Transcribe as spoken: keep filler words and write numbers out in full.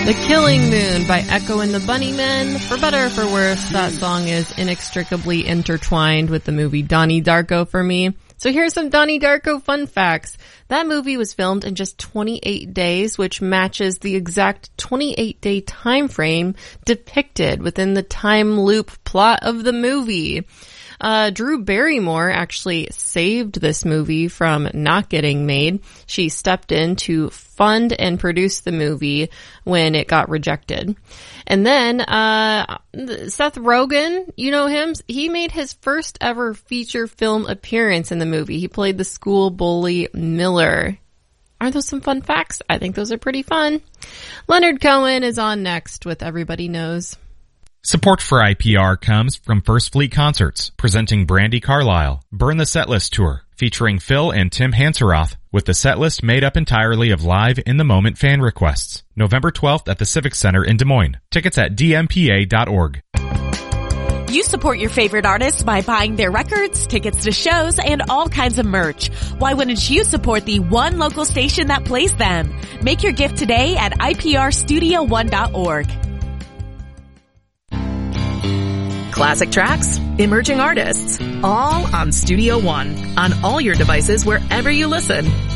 The Killing Moon by Echo and the Bunnymen. For better or for worse, that song is inextricably intertwined with the movie Donnie Darko for me. So here's some Donnie Darko fun facts. That movie was filmed in just twenty-eight days, which matches the exact twenty-eight day time frame depicted within the time loop plot of the movie. Uh, Drew Barrymore actually saved this movie from not getting made. She stepped in to fund and produce the movie when it got rejected. And then, uh, Seth Rogen, you know him, he made his first ever feature film appearance in the movie. He played the school bully Miller. Aren't those some fun facts? I think those are pretty fun. Leonard Cohen is on next with Everybody Knows. Support for I P R comes from First Fleet Concerts, presenting Brandi Carlile, Burn the Setlist Tour, featuring Phil and Tim Hanseroth, with the setlist made up entirely of live in-the-moment fan requests. November twelfth at the Civic Center in Des Moines. Tickets at d m p a dot org. You support your favorite artists by buying their records, tickets to shows, and all kinds of merch. Why wouldn't you support the one local station that plays them? Make your gift today at i p r studio one dot org. Classic tracks, emerging artists, all on Studio One, on all your devices wherever you listen.